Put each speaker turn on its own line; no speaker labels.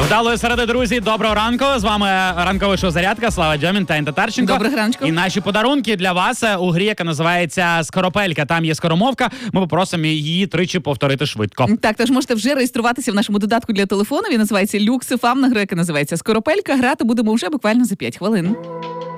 Вдалої середи, друзі, доброго ранку. З вами ранкове шоу «Зарядка», Слава Дьомін та Інна Татарченко.
Доброго ранку.
І наші подарунки для вас у грі, яка називається «Скоропелька». Там є скоромовка, ми попросимо її тричі повторити швидко.
Так, тож можете вже реєструватися в нашому додатку для телефону. Він називається «Люксифам», на гру, яка називається «Скоропелька». Грати будемо вже буквально за 5 хвилин.